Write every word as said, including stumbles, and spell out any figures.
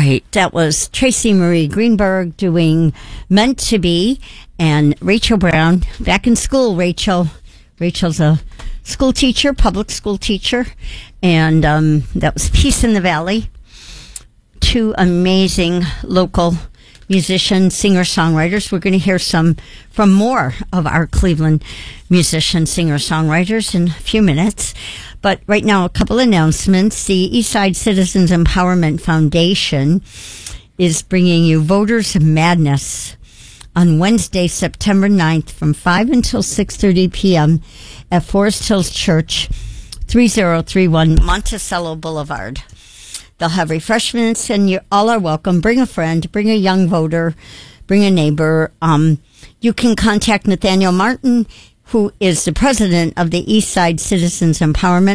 Right. That was Tracy Marie Greenberg doing Meant to Be, and Rachel Brown back in school. Rachel, Rachel's a school teacher, public school teacher, and um, that was Peace in the Valley. Two amazing local musicians, singer-songwriters. We're going to hear some from more of our Cleveland musicians, singer-songwriters in a few minutes. But right now, a couple announcements. The Eastside Citizens Empowerment Foundation is bringing you Voters of Madness on Wednesday, September ninth from five until six thirty p.m. at Forest Hills Church, three oh three one Monticello Boulevard. They'll have refreshments, and you all are welcome. Bring a friend, bring a young voter, bring a neighbor. Um, you can contact Nathaniel Martin, who is the president of the Eastside Citizens Empowerment